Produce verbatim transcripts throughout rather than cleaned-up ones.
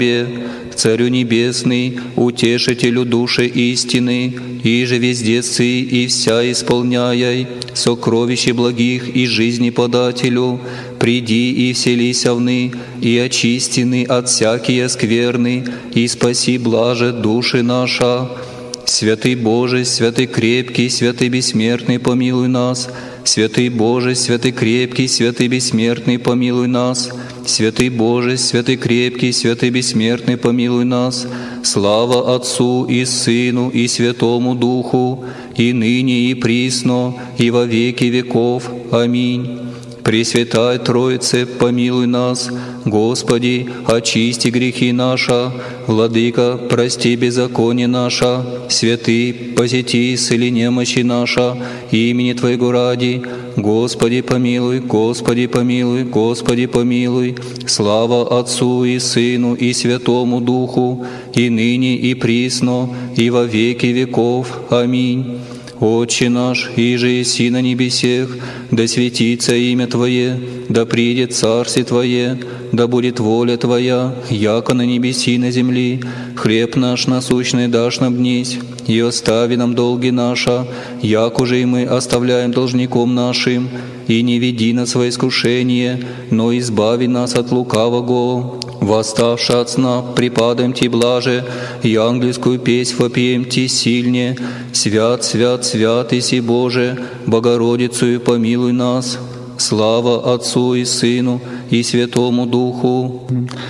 Царю Небесный, утешителю души истины, и же везде сы и вся исполняй, сокровище благих и жизни подателю, приди и вселися вны, и очистины от всякие скверны, и спаси блаже души наша. Святый Боже, святый крепкий, святый бессмертный, помилуй нас. Святый Боже, святый крепкий, святый бессмертный, помилуй нас. Святый Боже, святый крепкий, святый бессмертный, помилуй нас. Слава Отцу и Сыну и Святому Духу, и ныне и присно, и во веки веков. Аминь. Пресвятая Троице, помилуй нас. Господи, очисти грехи наши. Владыка, прости беззаконие наше. Святый, посети, исцели немощи наша, имени Твоего ради. Господи, помилуй, Господи, помилуй, Господи, помилуй. Слава Отцу и Сыну и Святому Духу, и ныне и присно, и во веки веков. Аминь. Отче наш, иже еси на небесех, да светится имя Твое, да придет царствие Твое, да будет воля Твоя, яко на небеси на земли. Хлеб наш насущный дашь нам днесь, и остави нам долги наши, як уже и мы оставляем должником нашим, и не веди нас во искушение, но избави нас от лукавого. Восставши от сна, припадаем Ти блаже, и ангельскую песнь вопием Ти сильнее. Свят, свят, свят, иси Боже, Богородицу помилуй нас. Слава Отцу и Сыну и Святому Духу.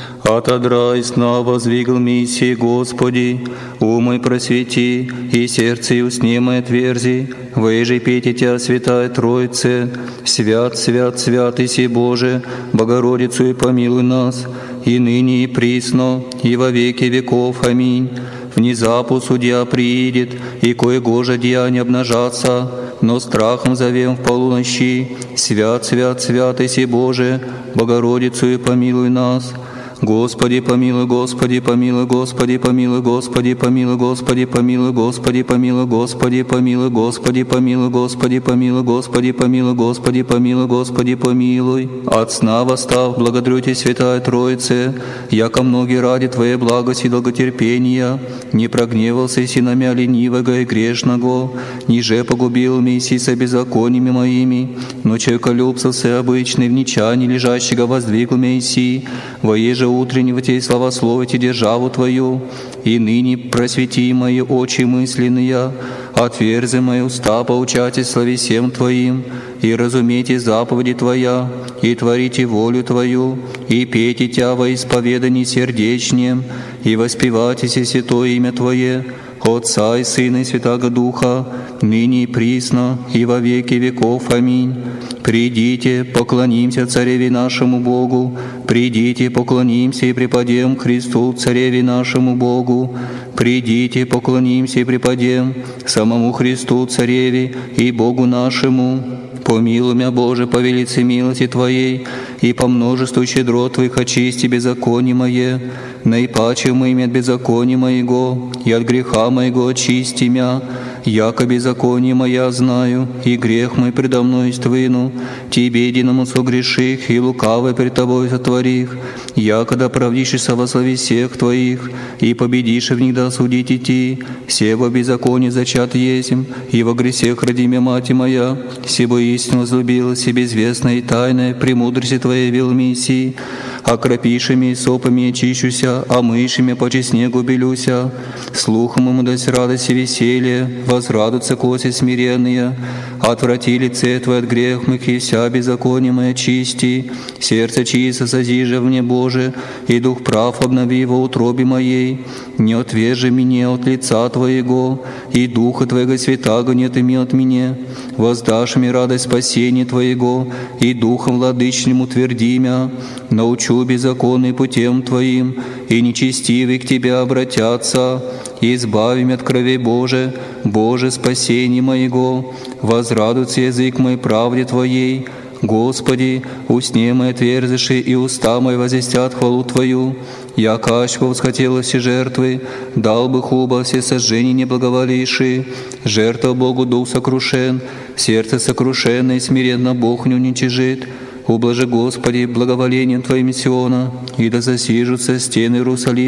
Отодрай и сна воздвигл миссии, Господи, умы просвети, и сердце и усне мои отверзи. Выжи пейте Тя, Святая Троице, свят, свят, свят, иси Боже, Богородицу и помилуй нас, и ныне и присно, и во веки веков. Аминь. Внезапу судья приидет, и кое-го же деяния обнажатся, но страхом зовем в полуночи. Свят, свят, свят, иси Боже, Богородицу и помилуй нас. Господи, помилуй, Господи, помилуй, Господи, помилуй, Господи, помилуй, Господи, помилуй, Господи, помилуй, Господи, помилуй, Господи, помилуй, Господи, помилуй, Господи, помилуй, Господи, помилуй, Господи, помилуй. От сна восстав, благодарю Тебя, Святая Троице, яко многие ради Твоей благости и долготерпения не прогневался си на мя ленивого и грешного, ниже погубил миси со беззакониями моими, но человеколюбство всеобычный в нечании лежащего воздвигл миси, воеже утреннего Тебе славословите державу Твою, и ныне просвети мои очи мысленные, отверзи мои уста поучайте славе всем Твоим, и разумейте заповеди Твоя, и творите волю Твою, и пейте Тя во исповедании сердечнем, и воспевайте се святое имя Твое, Отца и Сына и Святаго Духа, ныне и присно, и во веки веков. Аминь. Придите, поклонимся Цареве нашему Богу, придите, поклонимся и преподем Христу, Цареве нашему Богу, придите, поклонимся и преподем самому Христу, Цареве и Богу нашему. Помилуй мя, Боже, по велице милости Твоей, и по множеству щедрот Твоих очисти беззаконие мое, наипаче мы имя от беззакония моего, и от греха моего очисти мя, яко беззаконие моя знаю, и грех мой предо мной ствыну, Тебе единому согреших, и лукавое пред Тобой сотворих, яко да правдишься во славе всех Твоих, и победишь в них да судить идти, все во беззаконии зачат есмь, и во грехах роди мя мать моя, сего истину возлюбила себе известное и тайное, премудрости Твоей вел миссии, окропишими сопами очищуся, а мышами по честнегу белюся, слухом ему дать радость и веселье, возрадуются коси смиренные, отврати лице Твое от грех моих и вся беззаконие мое чисти, сердце чисто созижи в мне, Боже, и дух прав обнови его утробе моей, не отвержи меня от лица Твоего, и Духа Твоего Святаго нет ими от меня, воздашь мне радость спасения Твоего, и Духом владычным утверди мя, научу беззаконный путем Твоим, и нечестивые к Тебе обратятся, избави меня от крови Боже, Боже, спасение моего, возрадуется язык мой правде Твоей, Господи, усне мои отверзиши, и уста мои возвестят хвалу Твою. Я качку восхотела все жертвы, дал бы хуба все сожжения неблаговолившие. Жертва Богу дух сокрушен, сердце сокрушенное и смиренно Бог не уничижит. Ублажи, Господи, благоволением Твоим Сиона, и да засижутся стены Иерусалима.